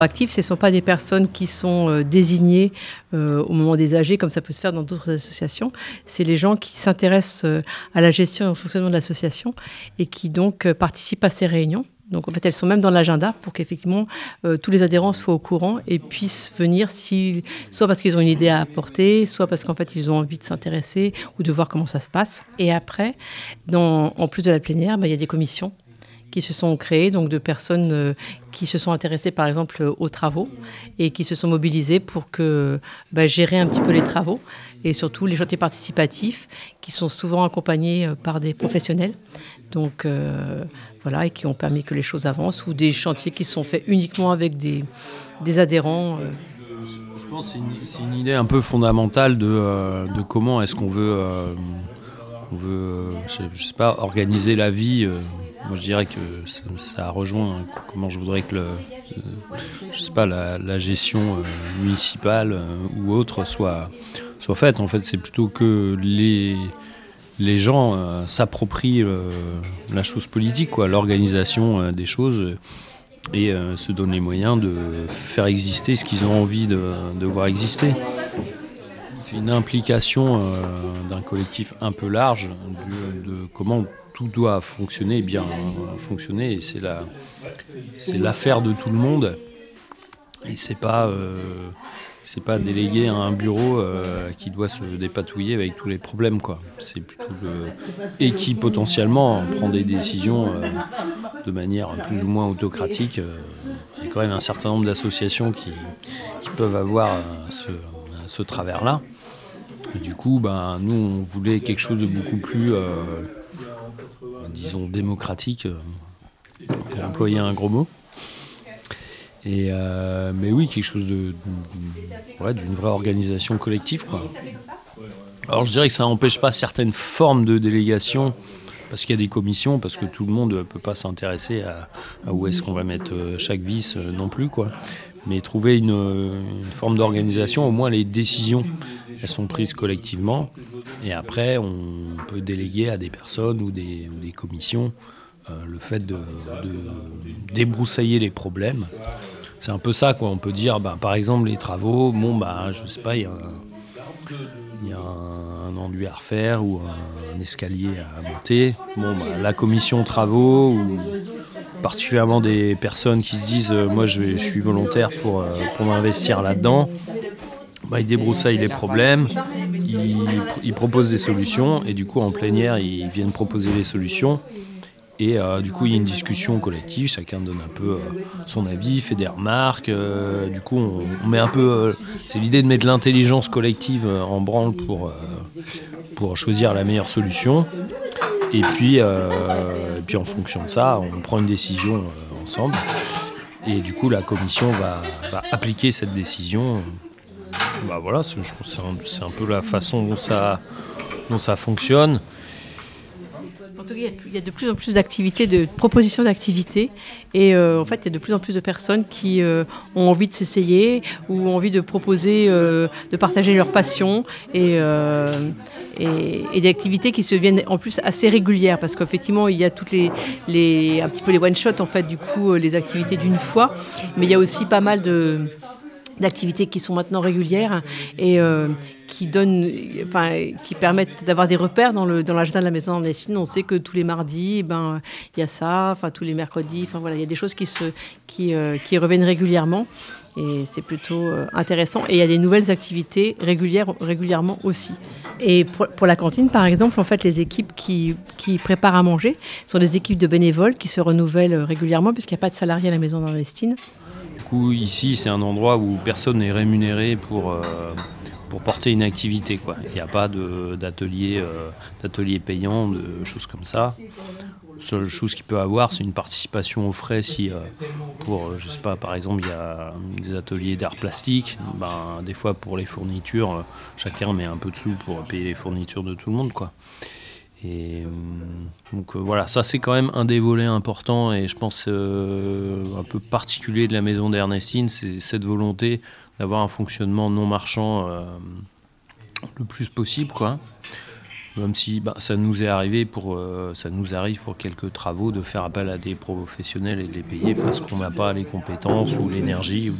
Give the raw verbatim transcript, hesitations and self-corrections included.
Actifs, ce ne sont pas des personnes qui sont euh, désignées euh, au moment des A G, comme ça peut se faire dans d'autres associations. C'est les gens qui s'intéressent euh, à la gestion et au fonctionnement de l'association et qui donc euh, participent à ces réunions. Donc en fait, elles sont même dans l'agenda pour qu'effectivement euh, tous les adhérents soient au courant et puissent venir, si, soit parce qu'ils ont une idée à apporter, soit parce qu'en fait ils ont envie de s'intéresser ou de voir comment ça se passe. Et après, dans, en plus de la plénière, bah, il y a des commissions qui se sont créées, donc de personnes euh, qui se sont intéressées par exemple aux travaux et qui se sont mobilisées pour que, bah, gérer un petit peu les travaux et surtout les chantiers participatifs qui sont souvent accompagnés euh, par des professionnels. Donc euh, voilà, et qui ont permis que les choses avancent, ou des chantiers qui sont faits uniquement avec des, des adhérents. Euh. Je pense que c'est une, c'est une idée un peu fondamentale de, euh, de comment est-ce qu'on veut, euh, qu'on veut euh, je, je sais pas, organiser la vie. Euh, moi je dirais que ça, ça rejoint comment je voudrais que le, le, je sais pas, la, la gestion euh, municipale euh, ou autre soit, soit faite. En fait, c'est plutôt que les... les gens euh, s'approprient euh, la chose politique, quoi, l'organisation euh, des choses, euh, et euh, se donnent les moyens de faire exister ce qu'ils ont envie de, de voir exister. C'est une implication euh, d'un collectif un peu large de, de comment tout doit fonctionner, bien euh, fonctionner, et c'est, la, c'est l'affaire de tout le monde, et c'est pas... Euh, C'est pas délégué à un bureau euh, qui doit se dépatouiller avec tous les problèmes, quoi. C'est plutôt le... et qui potentiellement prend des décisions euh, de manière plus ou moins autocratique. Euh, il y a quand même un certain nombre d'associations qui, qui peuvent avoir euh, ce, ce travers-là. Et du coup, ben, nous, on voulait quelque chose de beaucoup plus, euh, disons, démocratique, euh, pour employer un gros mot. Et euh, mais oui, quelque chose de, de ouais, d'une vraie organisation collective, quoi. Alors je dirais que ça n'empêche pas certaines formes de délégation, parce qu'il y a des commissions, parce que tout le monde ne peut pas s'intéresser à, à où est-ce qu'on va mettre chaque vice non plus, quoi. Mais trouver une, une forme d'organisation, au moins les décisions, elles sont prises collectivement, et après on peut déléguer à des personnes ou des, ou des commissions euh, le fait de, de débroussailler les problèmes. C'est un peu ça, quoi. On peut dire, bah, par exemple, les travaux, bon, bah, je sais pas, il y a un, il y a un enduit à refaire ou un, un escalier à monter. Bon, bah, la commission travaux, ou particulièrement des personnes qui se disent, euh, moi, je, vais, je suis volontaire pour, euh, pour m'investir là-dedans, bah, ils débroussaillent les problèmes, ils, ils proposent des solutions, et du coup, en plénière, ils viennent proposer les solutions. Et euh, du coup, il y a une discussion collective, chacun donne un peu euh, son avis, fait des remarques. Euh, du coup, on, on met un peu... Euh, c'est l'idée de mettre l'intelligence collective euh, en branle pour, euh, pour choisir la meilleure solution. Et puis, euh, et puis, en fonction de ça, on prend une décision euh, ensemble. Et du coup, la commission va, va appliquer cette décision. Bah voilà, c'est, je pense que c'est un, c'est un peu la façon dont ça, dont ça fonctionne. En tout cas, il y a de plus en plus d'activités, de propositions d'activités. Et euh, en fait, il y a de plus en plus de personnes qui euh, ont envie de s'essayer ou ont envie de proposer, euh, de partager leur passion. Et, euh, et, et des activités qui se viennent en plus assez régulières. Parce qu'effectivement, il y a toutes les, les, un petit peu les one-shots, en fait, du coup, les activités d'une fois. Mais il y a aussi pas mal de... d'activités qui sont maintenant régulières et euh, qui donnent, enfin, qui permettent d'avoir des repères dans le dans l'agenda de la maison d'Ernestine. On sait que tous les mardis, eh ben il y a ça, enfin tous les mercredis, enfin voilà, il y a des choses qui se qui euh, qui reviennent régulièrement et c'est plutôt euh, intéressant. Et il y a des nouvelles activités régulières régulièrement aussi. Et pour, pour la cantine, par exemple, en fait, les équipes qui qui préparent à manger sont des équipes de bénévoles qui se renouvellent régulièrement puisqu'il n'y a pas de salariés à la maison d'Ernestine. Ici, c'est un endroit où personne n'est rémunéré pour, euh, pour porter une activité, quoi. Il n'y a pas de, d'atelier, euh, d'atelier payant, de choses comme ça. La seule chose qu'il peut avoir, c'est une participation aux frais. Si, euh, pour, je sais pas, par exemple, il y a des ateliers d'art plastique, ben, des fois pour les fournitures, euh, chacun met un peu de sous pour payer les fournitures de tout le monde, quoi. Et donc euh, voilà, ça c'est quand même un des volets importants et je pense euh, un peu particulier de la maison d'Ernestine, c'est cette volonté d'avoir un fonctionnement non marchand euh, le plus possible, quoi. Même si bah, ça nous est arrivé pour, euh, ça nous arrive pour quelques travaux de faire appel à des professionnels et de les payer parce qu'on n'a pas les compétences ou l'énergie.